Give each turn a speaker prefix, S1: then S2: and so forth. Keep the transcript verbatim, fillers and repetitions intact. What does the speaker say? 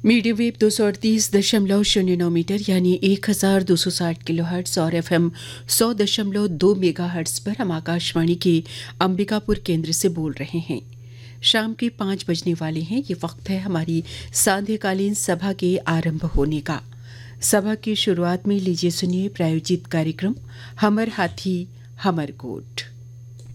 S1: Medium wave दो सौ अड़तीस दशमलव शून्य नौ मीटर यानी एक हजार दो सौ साठ किलो हर्ट्स और एफ एम सौ दशमलव दो मेगा हर्ट्स पर हम आकाशवाणी के अंबिकापुर केंद्र से बोल रहे हैं। शाम के पाँच बजने वाले हैं। ये वक्त है हमारी सांध्यकालीन सभा के आरंभ होने का। सभा की शुरुआत में लीजिए सुनिए प्रायोजित कार्यक्रम हमर हाथी हमर गोठ।